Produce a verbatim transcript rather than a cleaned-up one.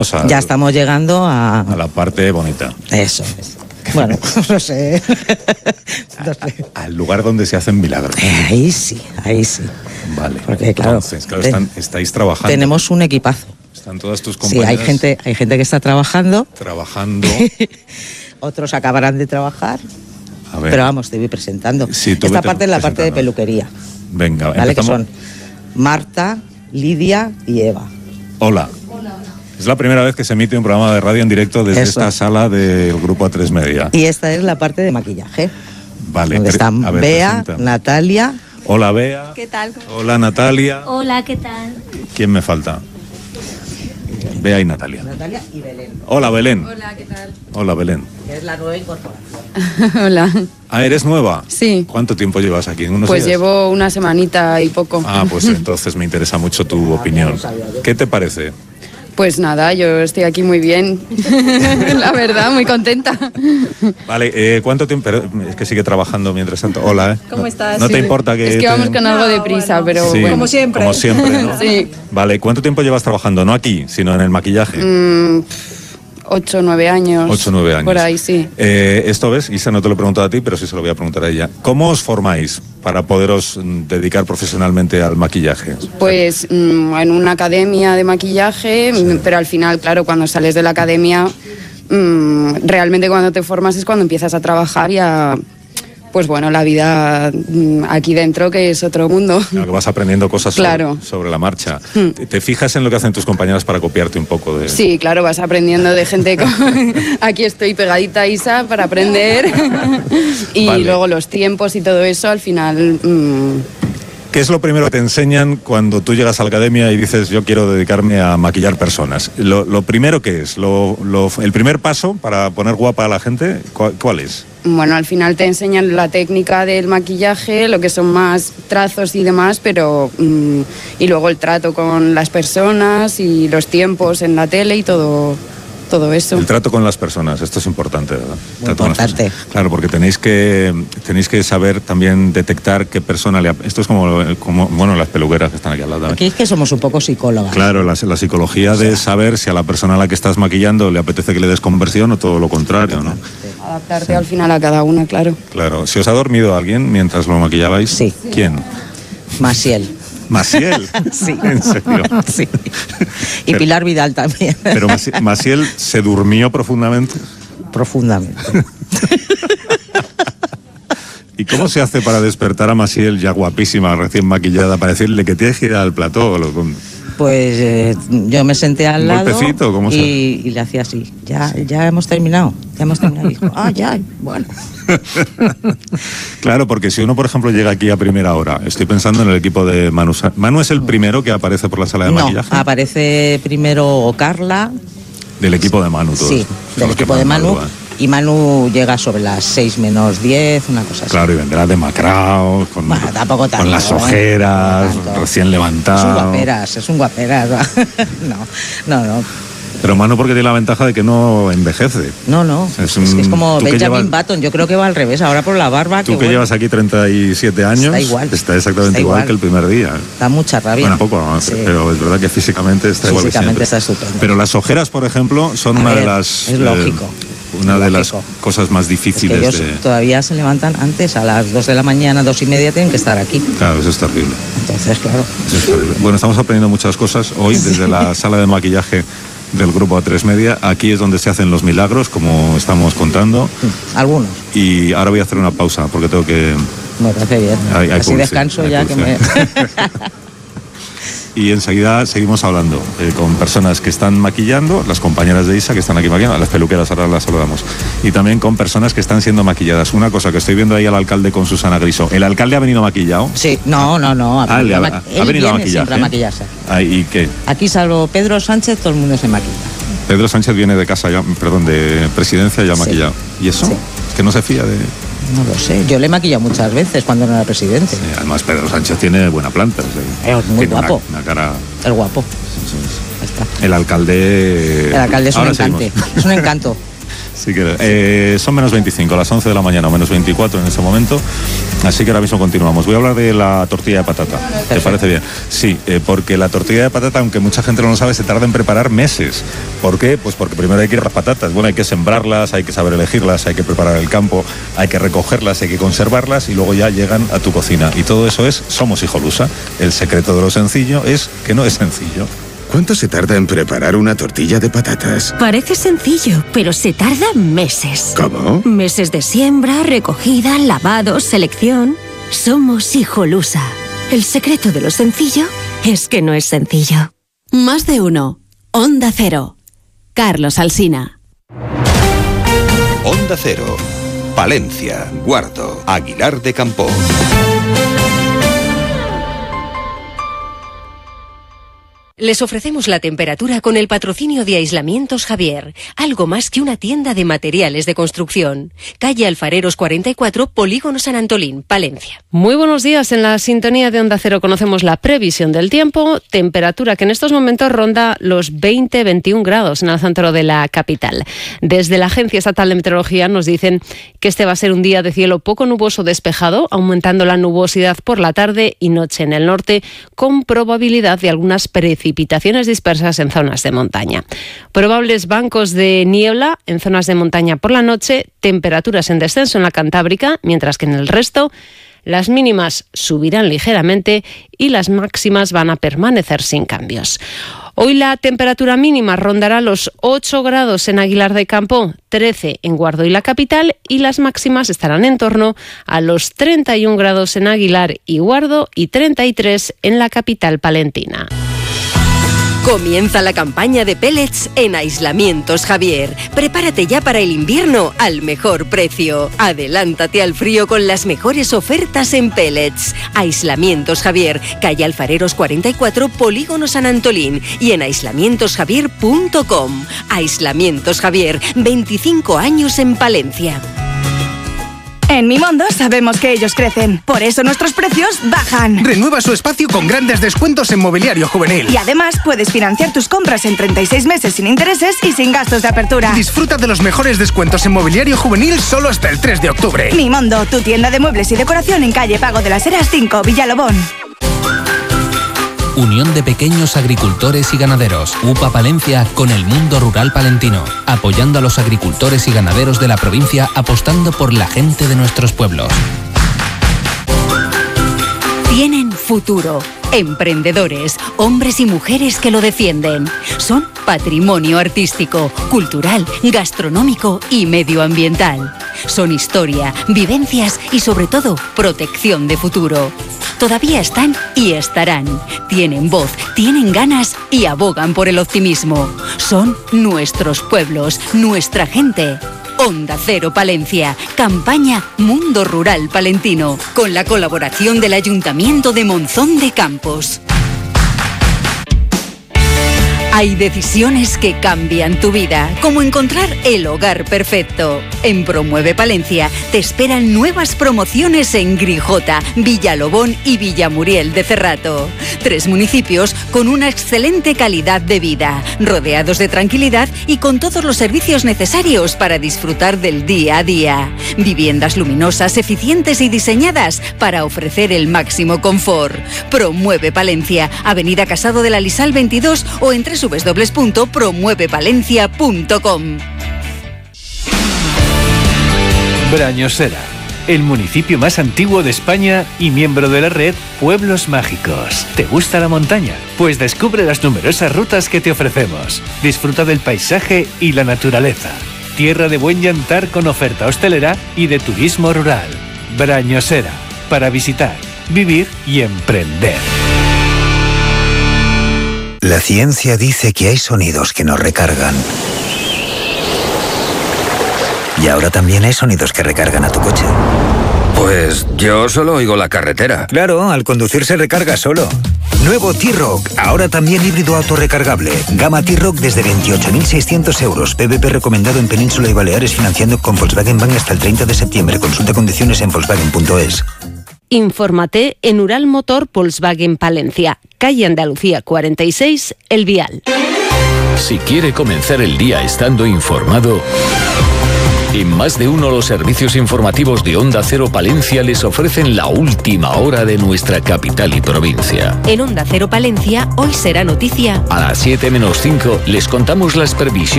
A, ya estamos llegando a... a la parte bonita. Eso es. Bueno, no sé. no sé. A, al lugar donde se hacen milagros. Ahí sí, ahí sí. Vale. Porque claro, Entonces, claro están, estáis trabajando. Tenemos un equipazo. Están todas tus compañeras. Sí, hay gente, hay gente que está trabajando. Trabajando. Otros acabarán de trabajar. A ver. Pero vamos, te voy presentando. Sí, tú Esta vete parte es la parte de peluquería. Venga, ¿vale? empezamos. Que son Marta, Lidia y Eva. Hola. Es la primera vez que se emite un programa de radio en directo desde Eso. esta sala del grupo A tres Media. Y esta es la parte de maquillaje. Vale. Donde están a ver, Bea, presenta. Natalia. Hola, Bea. ¿Qué tal? Hola, Natalia. Hola, ¿qué tal? ¿Quién me falta? Bea y Natalia. Natalia y Belén. Hola, Belén. Hola, ¿qué tal? Hola, Belén. Que es la nueva incorporación. Hola. Ah, ¿eres nueva? Sí. ¿Cuánto tiempo llevas aquí? ¿Unos Pues días? llevo una semanita y poco. Ah, pues entonces me interesa mucho tu opinión. ¿Qué te parece? Pues nada, yo estoy aquí muy bien. La verdad, muy contenta. Vale, eh, ¿cuánto tiempo? Pero es que sigue trabajando mientras tanto. Hola, ¿eh? ¿Cómo estás? ¿No te Sí. importa que...? Es que te- vamos con algo de No, prisa, bueno. pero Sí, bueno. Como siempre. Como siempre, ¿no? Sí. Vale, ¿cuánto tiempo llevas trabajando? No aquí, sino en el maquillaje. Mm, ocho o nueve años. Ocho o nueve años. Por ahí, sí. Eh, esto ves, Isa, no te lo he preguntado a ti, pero sí se lo voy a preguntar a ella. ¿Cómo os formáis para poderos mm, dedicar profesionalmente al maquillaje? Pues mm, en una academia de maquillaje, mm, pero al final, claro, cuando sales de la academia, mm, realmente cuando te formas es cuando empiezas a trabajar y a... Pues bueno, la vida mm, aquí dentro, que es otro mundo. Claro, que vas aprendiendo cosas sobre, Claro. sobre la marcha. Hmm. ¿Te, te fijas en lo que hacen tus compañeras para copiarte un poco de...? Sí, claro, vas aprendiendo de gente con... Aquí estoy pegadita a Isa para aprender. Y Vale. luego los tiempos y todo eso, al final... mm, ¿Qué es lo primero que te enseñan cuando tú llegas a la academia y dices yo quiero dedicarme a maquillar personas? Lo, lo primero que es, lo, lo- el primer paso para poner guapa a la gente, ¿cuál, cuál es? bueno, al final te enseñan la técnica del maquillaje, lo que son más trazos y demás, pero... mm, y luego el trato con las personas y los tiempos en la tele y todo, todo eso. El trato con las personas, esto es importante, ¿verdad? Muy Trato con las importante. personas. Claro, porque tenéis que tenéis que saber también detectar qué persona le... ap- Esto es como, como bueno, las peluqueras que están aquí al lado también. Aquí es que somos un poco psicólogas. Claro, la, la psicología de saber si a la persona a la que estás maquillando le apetece que le des conversión o todo lo contrario, ¿no? Adaptarte al final a cada una, claro. Claro. ¿Si os ha dormido alguien mientras lo maquillabais? Sí. ¿Quién? Maciel. Maciel. Sí. ¿En serio? Sí. Y Pero- Pilar Vidal también. Pero Masi- Maciel se durmió profundamente. Profundamente. ¿Y cómo se hace para despertar a Maciel ya guapísima, recién maquillada, para decirle que tienes que ir al plató? o lo- Pues eh, yo me senté al ¿Un lado golpecito? ¿Cómo se- y, y le hacía así. Ya, ya hemos terminado. Ya hemos terminado. Y dijo, ah, ya, bueno. Claro, porque si uno, por ejemplo, llega aquí a primera hora, estoy pensando en el equipo de Manu. Sa- Manu es el primero que aparece por la sala de No, maquillaje. aparece primero Carla, Del equipo de Manu, todos. sí, Son del los que equipo más de Manu. madrugan. Y Manu llega sobre las seis menos diez, una cosa así. Claro, y vendrá demacrado, con, Bueno, tampoco tanto, con las ¿eh? ojeras, No tanto. recién Es un levantado. guaperas, es un guaperas. No, no, no. Pero Manu porque tiene la ventaja de que no envejece. No, no. Es Es, un- que es como tú que Benjamin llevas- Button. Yo creo que va al revés. Ahora por la barba. Tú que bueno, llevas aquí treinta y siete años, Está igual. está exactamente Está igual, igual. que el primer día. Da mucha rabia. Bueno, poco, ¿no? Sí. pero es verdad que físicamente está igual que Físicamente siempre. está estupendo. Pero las ojeras, por ejemplo, son A una de ver, las... es lógico. una Es de las lógico. cosas más Es que difíciles ellos de... todavía se levantan antes, a las dos de la mañana, dos y media, tienen que estar aquí. Claro, eso es terrible. Entonces, claro. Eso es terrible. Bueno, estamos aprendiendo muchas cosas hoy desde la sala de maquillaje del grupo A tres Media. Aquí es donde se hacen los milagros, como estamos contando. Algunos. Y ahora voy a hacer una pausa porque tengo que... Me parece bien. Hay- hay Así publicidad, descanso hay ya que me... Y enseguida seguimos hablando eh, con personas que están maquillando, las compañeras de Isa que están aquí maquillando, las peluqueras ahora las saludamos, y también con personas que están siendo maquilladas. Una cosa que estoy viendo ahí al alcalde con Susana Griso. ¿El alcalde ha venido maquillado? Sí, no, no, no. Ah, le ha- maqui- ha Él venido a viene siempre a maquillaje. maquillarse. Ah, ¿y qué? Aquí, salvo Pedro Sánchez, todo el mundo se maquilla. Pedro Sánchez viene de casa ya, perdón, de presidencia ya Sí. maquillado. ¿Y eso? Sí. Es que no se fía de... No lo sé. Yo le he maquillado muchas veces cuando no era presidente. Eh, además, Pedro Sánchez tiene buena planta. o sea, Es muy tiene una- guapo. Una, cara... El guapo. eso es. Ya está. El alcalde... El alcalde es un Ahora encante. seguimos. Es un encanto. Si quieres. Eh, son menos veinticinco, a las once de la mañana, o menos veinticuatro en ese momento. Así que ahora mismo continuamos. Voy a hablar de la tortilla de patata. ¿Te parece bien? Sí, eh, porque la tortilla de patata, aunque mucha gente no lo sabe, se tarda en preparar meses. ¿Por qué? Pues porque primero hay que ir a las patatas. Bueno, hay que sembrarlas, hay que saber elegirlas, hay que preparar el campo, hay que recogerlas, hay que conservarlas y luego ya llegan a tu cocina. Y todo eso es Somos Hijolusa. El secreto de lo sencillo es que no es sencillo. ¿Cuánto se tarda en preparar una tortilla de patatas? Parece sencillo, pero se tarda meses. ¿Cómo? Meses de siembra, recogida, lavado, selección. Somos Hijolusa. El secreto de lo sencillo es que no es sencillo. Más de uno. Onda Cero. Carlos Alsina. Onda Cero. Palencia, Guardo, Aguilar de Campoo. Les ofrecemos la temperatura con el patrocinio de Aislamientos Javier, algo más que una tienda de materiales de construcción. Calle Alfareros cuarenta y cuatro, Polígono San Antolín, Palencia. Muy buenos días. En la sintonía de Onda Cero conocemos la previsión del tiempo, temperatura que en estos momentos ronda los veinte veintiún grados en el centro de la capital. Desde la Agencia Estatal de Meteorología nos dicen que este va a ser un día de cielo poco nuboso despejado, aumentando la nubosidad por la tarde y noche en el norte, con probabilidad de algunas precipitaciones. Precipitaciones dispersas en zonas de montaña. Probables bancos de niebla en zonas de montaña por la noche, temperaturas en descenso en la Cantábrica, mientras que en el resto las mínimas subirán ligeramente y las máximas van a permanecer sin cambios. Hoy la temperatura mínima rondará los ocho grados en Aguilar de Campoo, trece en Guardo y la capital, y las máximas estarán en torno a los treinta y un grados en Aguilar y Guardo y treinta y tres en la capital palentina. Comienza la campaña de pellets en Aislamientos Javier. Prepárate ya para el invierno al mejor precio. Adelántate al frío con las mejores ofertas en pellets. Aislamientos Javier, calle Alfareros cuarenta y cuatro, Polígono San Antolín, y en aislamientos javier punto com. Aislamientos Javier, veinticinco años en Palencia. En Mimondo sabemos que ellos crecen, por eso nuestros precios bajan. Renueva su espacio con grandes descuentos en mobiliario juvenil. Y además puedes financiar tus compras en treinta y seis meses sin intereses y sin gastos de apertura. Disfruta de los mejores descuentos en mobiliario juvenil solo hasta el tres de octubre. Mimondo, tu tienda de muebles y decoración en calle Pago de las Heras cinco, Villalobón. Unión de Pequeños Agricultores y Ganaderos, U P A Palencia, con el mundo rural palentino, apoyando a los agricultores y ganaderos de la provincia, apostando por la gente de nuestros pueblos. Tienen futuro. Emprendedores, hombres y mujeres que lo defienden. Son patrimonio artístico, cultural, gastronómico y medioambiental. Son historia, vivencias y sobre todo protección de futuro. Todavía están y estarán. Tienen voz, tienen ganas y abogan por el optimismo. Son nuestros pueblos, nuestra gente. Onda Cero Palencia, campaña Mundo Rural Palentino, con la colaboración del Ayuntamiento de Monzón de Campos. Hay decisiones que cambian tu vida, como encontrar el hogar perfecto. En Promueve Palencia te esperan nuevas promociones en Grijota, Villalobón y Villamuriel de Cerrato. Tres municipios con una excelente calidad de vida, rodeados de tranquilidad y con todos los servicios necesarios para disfrutar del día a día. Viviendas luminosas, eficientes y diseñadas para ofrecer el máximo confort. Promueve Palencia, Avenida Casado de la Lisal veintidós o en w w w punto promueve palencia punto com. Brañosera, el municipio más antiguo de España y miembro de la red Pueblos Mágicos. ¿Te gusta la montaña? Pues descubre las numerosas rutas que te ofrecemos. Disfruta del paisaje y la naturaleza. Tierra de buen llantar con oferta hostelera y de turismo rural. Brañosera, para visitar, vivir y emprender. La ciencia dice que hay sonidos que nos recargan. Y ahora también hay sonidos que recargan a tu coche. Pues yo solo oigo la carretera. Claro, al conducir se recarga solo. Nuevo T-Roc, ahora también híbrido autorrecargable. Gama T-Roc desde veintiocho mil seiscientos euros. P V P recomendado en Península y Baleares, financiando con Volkswagen Bank hasta el treinta de septiembre. Consulta condiciones en volkswagen punto es. Infórmate en Ural Motor Volkswagen Palencia, calle Andalucía cuarenta y seis, El Vial. Si quiere comenzar el día estando informado, En Más de Uno, los servicios informativos de Onda Cero Palencia les ofrecen la última hora de nuestra capital y provincia. En Onda Cero Palencia, hoy será noticia. A las siete menos cinco les contamos las previsiones